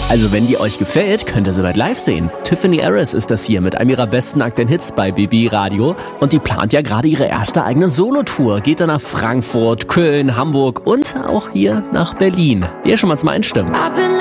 Also wenn die euch gefällt, könnt ihr sie bald live sehen. Tiffany Harris ist das hier mit einem ihrer besten aktuellen Hits bei BB Radio. Und die plant ja gerade ihre erste eigene Solotour. Geht dann nach Frankfurt, Köln, Hamburg und auch hier nach Berlin. Hier schon mal zum Einstimmen.